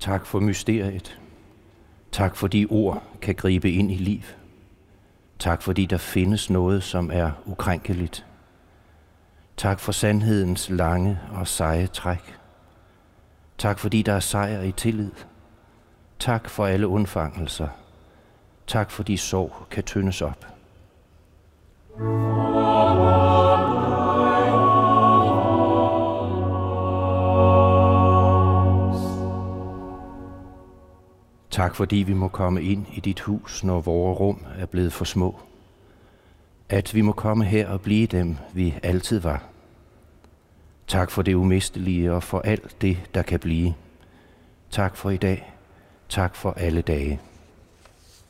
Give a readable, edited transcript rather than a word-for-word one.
Tak for mysteriet. Tak fordi ord kan gribe ind i liv. Tak fordi der findes noget, som er ukrænkeligt. Tak for sandhedens lange og seje træk. Tak fordi der er sejr i tillid. Tak for alle undfangelser. Tak fordi sorg kan tyndes op. Tak fordi vi må komme ind i dit hus, når vores rum er blevet for små. At vi må komme her og blive dem, vi altid var. Tak for det umistelige og for alt det, der kan blive. Tak for i dag. Tak for alle dage.